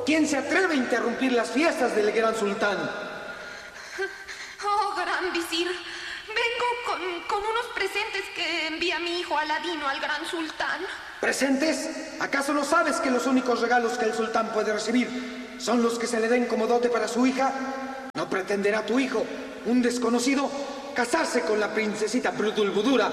¿Quién se atreve a interrumpir las fiestas del gran sultán? Oh, gran visir, vengo con unos presentes que envía mi hijo Aladino al gran sultán. ¿Presentes? ¿Acaso no sabes que los únicos regalos que el sultán puede recibir son los que se le den como dote para su hija? ¿No pretenderá tu hijo, un desconocido, casarse con la princesita Budulbudura?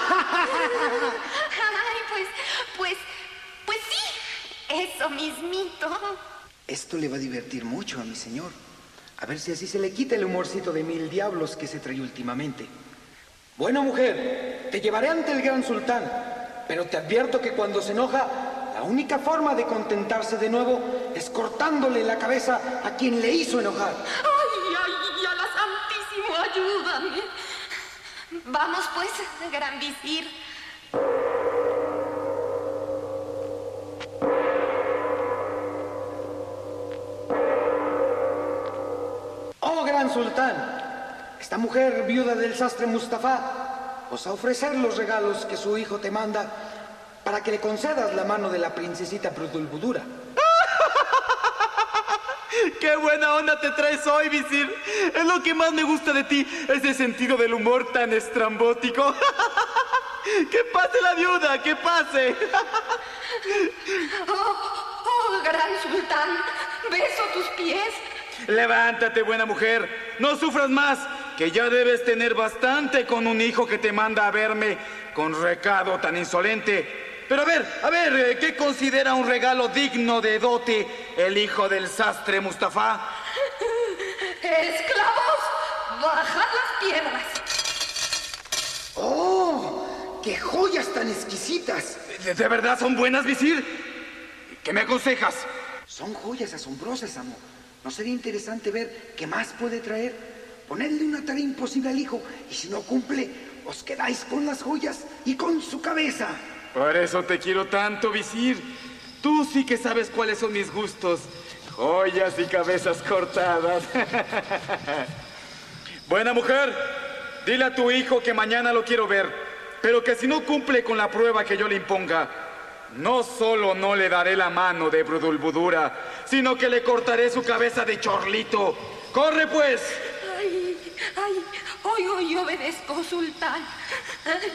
Ay, pues sí, eso mismito. Esto le va a divertir mucho a mi señor. A ver si así se le quita el humorcito de 1000 diablos que se trae últimamente. Bueno, mujer, te llevaré ante el gran sultán, pero te advierto que cuando se enoja, la única forma de contentarse de nuevo es cortándole la cabeza a quien le hizo enojar. Ay, Alá Santísimo, ayúdame. Vamos pues, gran visir. Oh, gran sultán, esta mujer viuda del sastre Mustafá os a ofrecer los regalos que su hijo te manda para que le concedas la mano de la princesita Budulbudura. ¡Qué buena onda te traes hoy, visir! Es lo que más me gusta de ti, ese sentido del humor tan estrambótico. ¡Que pase la viuda, que pase! Oh, gran sultán, beso tus pies. Levántate, buena mujer, no sufras más, que ya debes tener bastante con un hijo que te manda a verme con recado tan insolente. Pero a ver, ¿qué considera un regalo digno de dote el hijo del sastre Mustafá? Esclavos, bajad las piedras. ¡Oh! ¡Qué joyas tan exquisitas! ¿De verdad son buenas, visir? ¿Qué me aconsejas? Son joyas asombrosas, amo. ¿No sería interesante ver qué más puede traer? Ponedle una tarea imposible al hijo, y si no cumple, os quedáis con las joyas y con su cabeza. Por eso te quiero tanto, visir. Tú sí que sabes cuáles son mis gustos. Joyas y cabezas cortadas. Buena mujer, dile a tu hijo que mañana lo quiero ver, pero que si no cumple con la prueba que yo le imponga, no solo no le daré la mano de Budulbudura, sino que le cortaré su cabeza de chorlito. ¡Corre, pues! Ay, hoy obedezco, sultán.